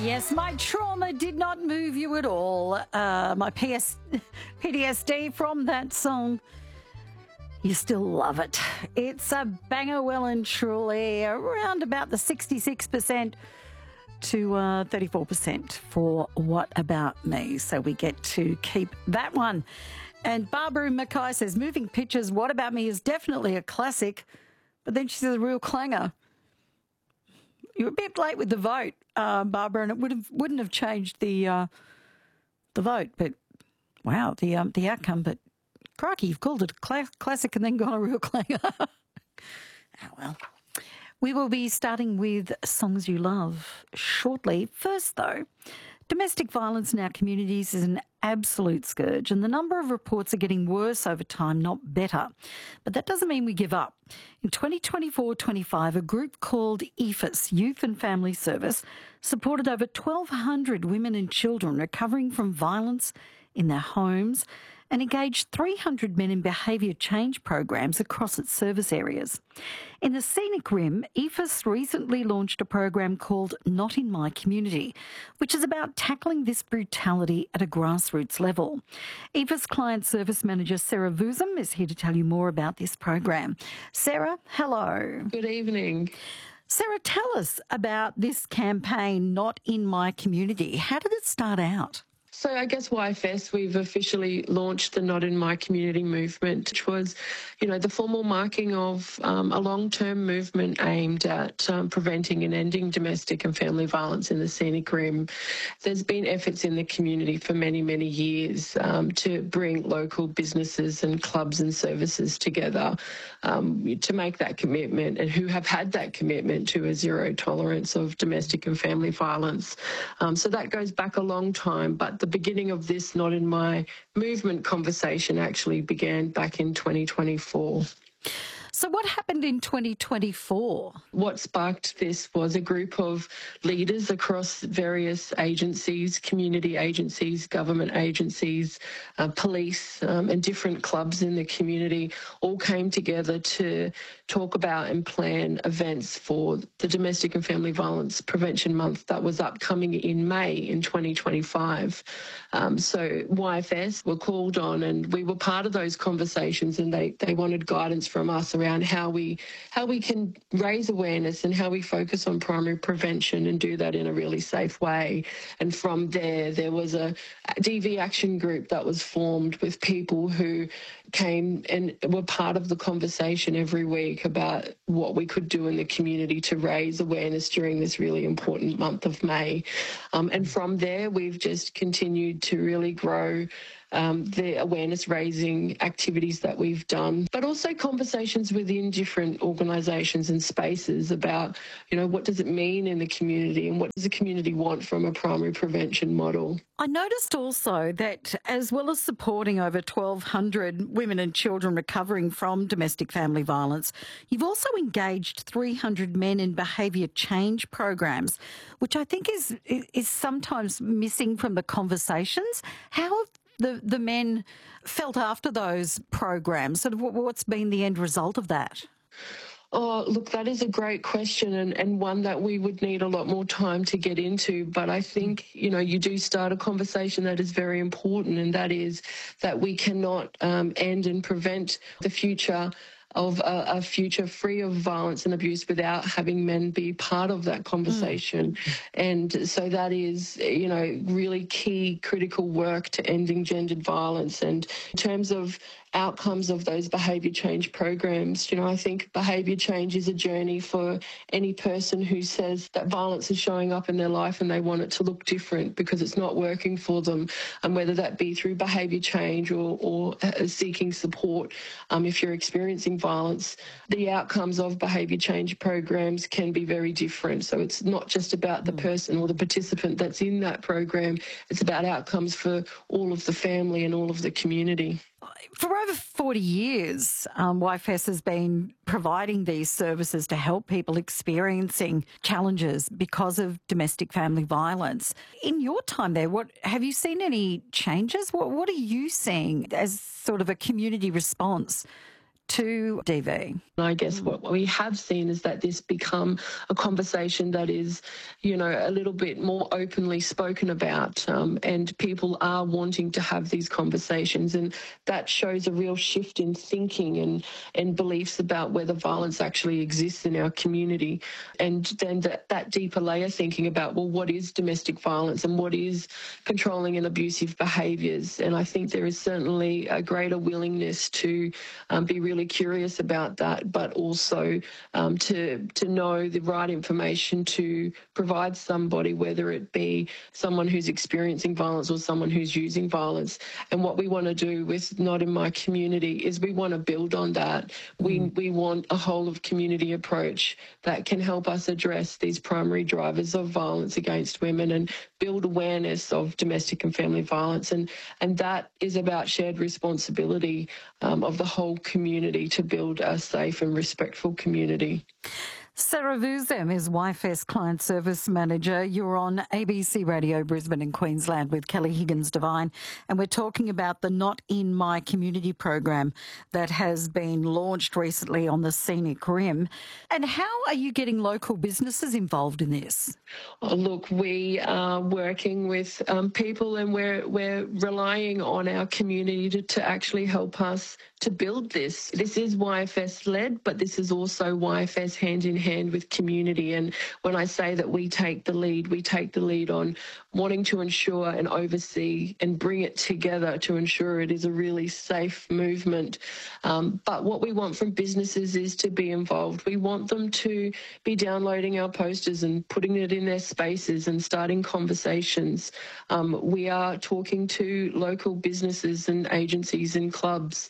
yes, my trauma did not move you at all. My PTSD from that song. You still love it. It's a banger, well and truly, around about the 66% to 34% for What About Me. So we get to keep that one. And Barbara Mackay says, Moving Pictures, What About Me is definitely a classic. But then she says a real clanger. You're a bit late with the vote, Barbara, and it wouldn't have changed the vote. But wow, the outcome. But crikey, you've called it a classic and then gone a real clanger. Oh well. We will be starting with Songs You Love shortly. First, though, domestic violence in our communities is an absolute scourge, and the number of reports are getting worse over time, not better. But that doesn't mean we give up. In 2024-25, a group called EFIS, Youth and Family Service, supported over 1,200 women and children recovering from violence in their homes and engaged 300 men in behaviour change programs across its service areas. In the Scenic Rim, EFIS recently launched a program called Not in My Community, which is about tackling this brutality at a grassroots level. EFIS Client Service Manager Sarah Vuzem is here to tell you more about this program. Sarah, hello. Good evening. Sarah, tell us about this campaign, Not in My Community. How did it start out? So I guess YFS, we've officially launched the Not in My Community movement, which was, the formal marking of a long-term movement aimed at preventing and ending domestic and family violence in the Scenic Rim. There's been efforts in the community for many, many years to bring local businesses and clubs and services together to make that commitment, and who have had that commitment to a zero tolerance of domestic and family violence. So that goes back a long time, but the beginning of this Not in My movement conversation actually began back in 2024. So what happened in 2024? What sparked this was a group of leaders across various agencies, community agencies, government agencies, police, and different clubs in the community all came together to talk about and plan events for the Domestic and Family Violence Prevention Month that was upcoming in May in 2025. So YFS were called on, and we were part of those conversations, and they wanted guidance from us around how we can raise awareness and how we focus on primary prevention and do that in a really safe way. And from there was a DV action group that was formed with people who came and were part of the conversation every week about what we could do in the community to raise awareness during this really important month of May. And from there, we've just continued to really grow the awareness-raising activities that we've done, but also conversations within different organisations and spaces about, what does it mean in the community and what does the community want from a primary prevention model. I noticed also that as well as supporting over 1,200 women and children recovering from domestic family violence, you've also engaged 300 men in behaviour change programs, which I think is sometimes missing from the conversations. How have the men felt after those programs? Sort of what's been the end result of that? Oh, look, that is a great question and one that we would need a lot more time to get into. But I think, you do start a conversation that is very important, and that is that we cannot end and prevent the future of a future free of violence and abuse without having men be part of that conversation. And so that is, really key, critical work to ending gendered violence. And in terms of outcomes of those behaviour change programs, I think behaviour change is a journey for any person who says that violence is showing up in their life and they want it to look different because it's not working for them, and whether that be through behaviour change or seeking support. If you're experiencing violence, the outcomes of behaviour change programs can be very different. So it's not just about the person or the participant that's in that program, it's about outcomes for all of the family and all of the community. For over 40 years, YFS has been providing these services to help people experiencing challenges because of domestic family violence. In your time there, have you seen any changes? What are you seeing as sort of a community response to DV. I guess what we have seen is that this become a conversation that is, a little bit more openly spoken about, and people are wanting to have these conversations, and that shows a real shift in thinking and beliefs about whether violence actually exists in our community, and then that deeper layer thinking about, well, what is domestic violence and what is controlling and abusive behaviours. And I think there is certainly a greater willingness to be really curious about that, but also to know the right information to provide somebody, whether it be someone who's experiencing violence or someone who's using violence. And what we want to do with Not in My Community is we want to build on that. We want a whole of community approach that can help us address these primary drivers of violence against women and build awareness of domestic and family violence. And that is about shared responsibility of the whole community to build a safe and respectful community. Sarah Vuzem is YFS Client Service Manager. You're on ABC Radio Brisbane and Queensland with Kelly Higgins-Devine, and we're talking about the Not in My Community program that has been launched recently on the Scenic Rim. And how are you getting local businesses involved in this? Oh, look, we are working with people, and we're relying on our community to actually help us to build this. This is YFS-led, but this is also YFS hand-in-hand with community. And when I say that we take the lead on wanting to ensure and oversee and bring it together to ensure it is a really safe movement. But what we want from businesses is to be involved. We want them to be downloading our posters and putting it in their spaces and starting conversations. We are talking to local businesses and agencies and clubs.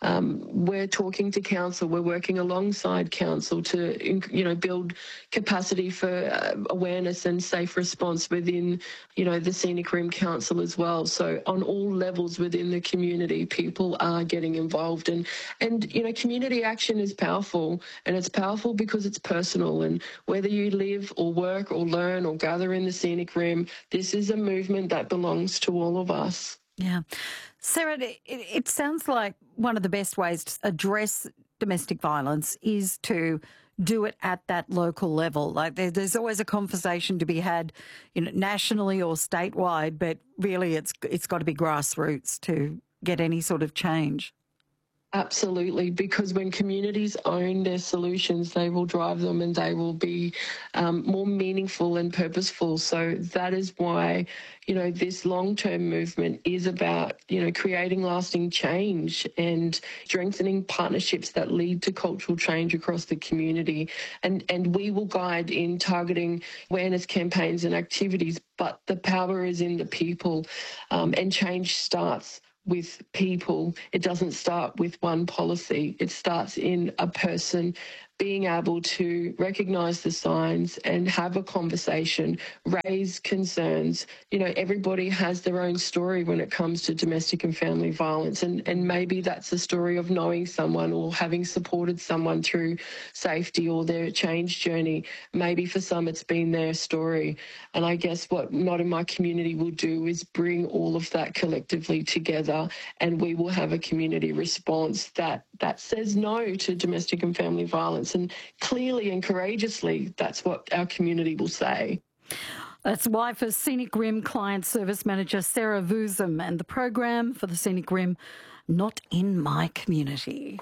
We're talking to council. We're working alongside council to, build capacity for awareness and safe response within, the Scenic Rim Council as well. So on all levels within the community, people are getting involved. And community action is powerful, and it's powerful because it's personal. And whether you live or work or learn or gather in the Scenic Rim, this is a movement that belongs to all of us. Yeah. Sarah, it sounds like one of the best ways to address domestic violence is to do it at that local level. Like there's always a conversation to be had, nationally or statewide, but really it's got to be grassroots to get any sort of change. Absolutely, because when communities own their solutions, they will drive them and they will be more meaningful and purposeful. So that is why, this long-term movement is about, creating lasting change and strengthening partnerships that lead to cultural change across the community. And we will guide in targeting awareness campaigns and activities, but the power is in the people, and change starts with people. It doesn't start with one policy. It starts in a person being able to recognise the signs and have a conversation, raise concerns. Everybody has their own story when it comes to domestic and family violence, and maybe that's a story of knowing someone or having supported someone through safety or their change journey. Maybe for some it's been their story. And I guess what Not in My Community will do is bring all of that collectively together, and we will have a community response that says no to domestic and family violence. And clearly and courageously, that's what our community will say. That's YFS Scenic Rim Client Service Manager Sarah Vuzem, and the program for the Scenic Rim, Not in My Community.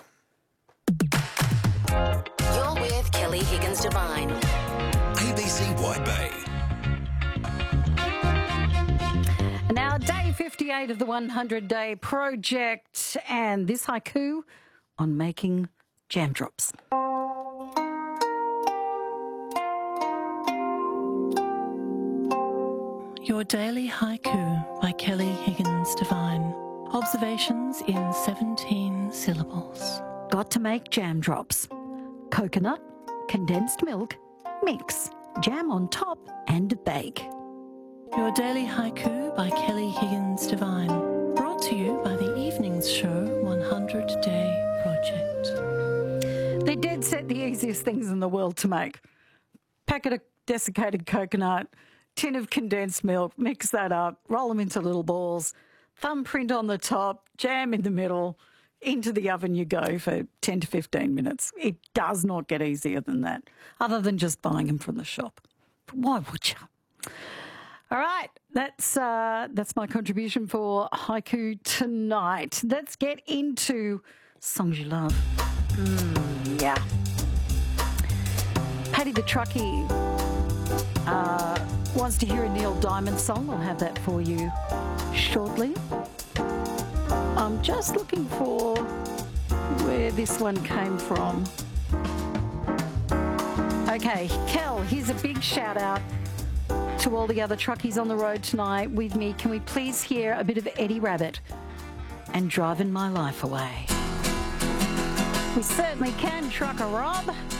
You're with Kelly Higgins-Devine. ABC White Bay. Now, day 58 of the 100-day project, and this haiku on making jam drops. Your Daily Haiku by Kelly Higgins-Devine. Observations in 17 syllables. Got to make jam drops. Coconut, condensed milk, mix, jam on top and bake. Your Daily Haiku by Kelly Higgins-Devine. Brought to you by the Evenings Show 100-Day Project. They're dead set the easiest things in the world to make. Packet of desiccated coconut, tin of condensed milk, mix that up, roll them into little balls, thumbprint on the top, jam in the middle. into the oven you go for 10 to 15 minutes. It does not get easier than that, other than just buying them from the shop. But why would you? All right, that's my contribution for Haiku tonight. Let's get into songs you love. Yeah. Paddy the Truckie wants to hear a Neil Diamond song. I'll have that for you shortly. I'm just looking for where this one came from. Okay, Kel, here's a big shout out to all the other truckies on the road tonight with me. Can we please hear a bit of Eddie Rabbit and Driving My Life Away? We certainly can, Trucker Rob.